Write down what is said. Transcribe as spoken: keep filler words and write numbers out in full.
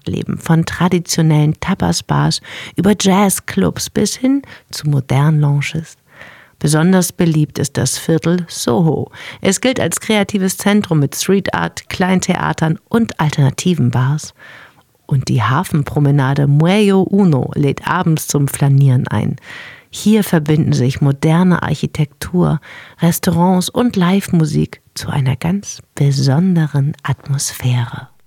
Nachtleben, von traditionellen Tapas-Bars über Jazzclubs bis hin zu modernen Lounges. Besonders beliebt ist das Viertel Soho. Es gilt als kreatives Zentrum mit Street Art, Kleintheatern und alternativen Bars. Und die Hafenpromenade Muelle Uno lädt abends zum Flanieren ein. Hier verbinden sich moderne Architektur, Restaurants und Live-Musik zu einer ganz besonderen Atmosphäre.